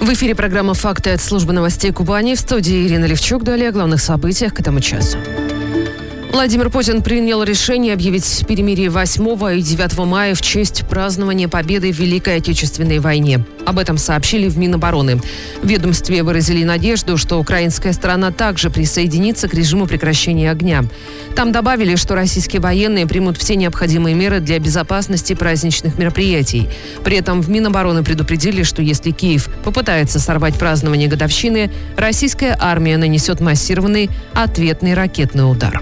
В эфире программа «Факты» от службы новостей Кубани. В студии Ирина Левчук. Далее о главных событиях к этому часу. Владимир Путин принял решение объявить перемирие 8 и 9 мая в честь празднования победы в Великой Отечественной войне. Об этом сообщили в Минобороны. В ведомстве выразили надежду, что украинская сторона также присоединится к режиму прекращения огня. Там добавили, что российские военные примут все необходимые меры для безопасности праздничных мероприятий. При этом в Минобороны предупредили, что если Киев попытается сорвать празднование годовщины, российская армия нанесет массированный ответный ракетный удар.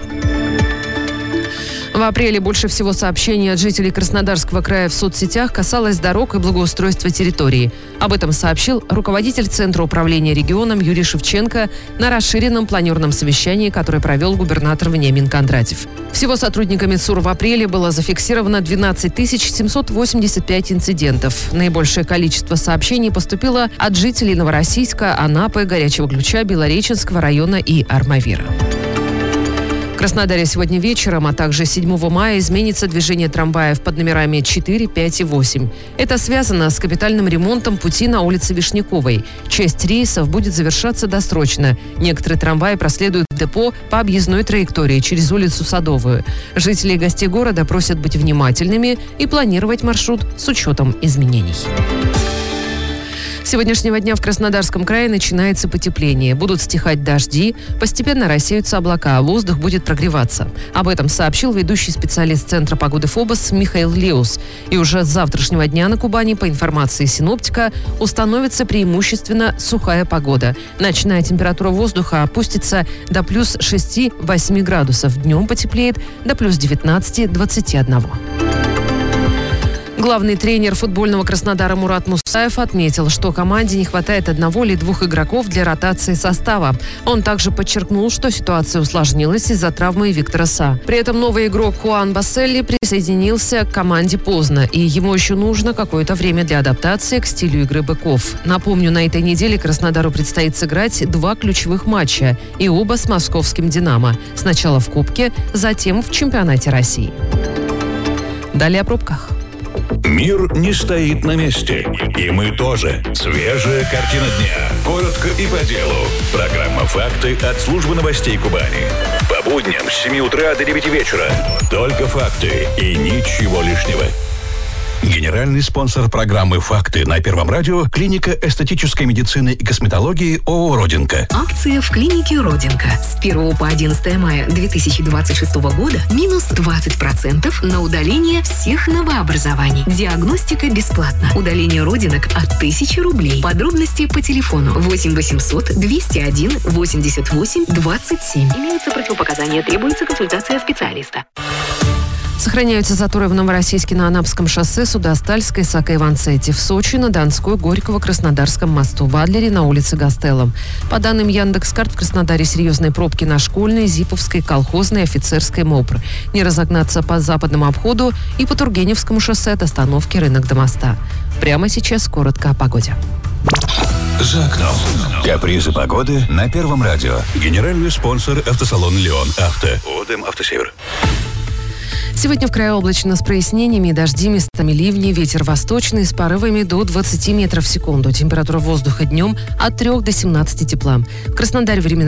В апреле больше всего сообщений от жителей Краснодарского края в соцсетях касалось дорог и благоустройства территории. Об этом сообщил руководитель Центра управления регионом Юрий Шевченко на расширенном планерном совещании, которое провел губернатор Вениамин Кондратьев. Всего сотрудниками ЦУР в апреле было зафиксировано 12 785 инцидентов. Наибольшее количество сообщений поступило от жителей Новороссийска, Анапы, Горячего Ключа, Белореченского района и Армавира. В Краснодаре сегодня вечером, а также 7 мая изменится движение трамваев под номерами 4, 5 и 8. Это связано с капитальным ремонтом пути на улице Вишняковой. Часть рейсов будет завершаться досрочно. Некоторые трамваи проследуют в депо по объездной траектории через улицу Садовую. Жители и гостей города просят быть внимательными и планировать маршрут с учетом изменений. С сегодняшнего дня в Краснодарском крае начинается потепление. Будут стихать дожди, постепенно рассеются облака, а воздух будет прогреваться. Об этом сообщил ведущий специалист Центра погоды ФОБОС Михаил Леус. И уже с завтрашнего дня на Кубани, по информации синоптика, установится преимущественно сухая погода. Ночная температура воздуха опустится до плюс 6-8 градусов. Днем потеплеет до плюс 19-21. Главный тренер футбольного Краснодара Мурат Мусаев отметил, что команде не хватает одного или двух игроков для ротации состава. Он также подчеркнул, что ситуация усложнилась из-за травмы Виктора Са. При этом новый игрок Хуан Басселли присоединился к команде поздно, и ему еще нужно какое-то время для адаптации к стилю игры быков. Напомню, на этой неделе Краснодару предстоит сыграть 2 ключевых матча, и оба с московским «Динамо». Сначала в Кубке, затем в чемпионате России. Далее о пробках. Мир не стоит на месте. И мы тоже. Свежая картина дня. Коротко и по делу. Программа «Факты» от службы новостей Кубани. По будням с 7 утра до 9 вечера. Только факты и ничего лишнего. Генеральный спонсор программы «Факты» на Первом радио – клиника эстетической медицины и косметологии ООО «Родинка». Акция в клинике «Родинка». С 1 по 11 мая 2026 года минус 20% на удаление всех новообразований. Диагностика бесплатна. Удаление родинок от 1000 рублей. Подробности по телефону 8 800 201 88 27. Имеются противопоказания, требуется консультация специалиста. Сохраняются заторы в Новороссийске на Анапском шоссе, Судостальской, Сака-Иванцете, в Сочи, на Донской, Горького, Краснодарском мосту, в Адлере, на улице Гастелло. По данным Яндекс.Карт, в Краснодаре серьезные пробки на Школьной, Зиповской, Колхозной, Офицерской, МОПР. Не разогнаться по западному обходу и по Тургеневскому шоссе от остановки Рынок до моста. Прямо сейчас коротко о погоде. За окном. Капризы погоды на Первом радио. Генеральный спонсор автосалон «Леон Авто». ОДМ «Автосевер». Сегодня в крае облачно с прояснениями и дожди, местами ливни, ветер восточный с порывами до 20 метров в секунду. Температура воздуха днем от 3 до 17 тепла. В Краснодаре временами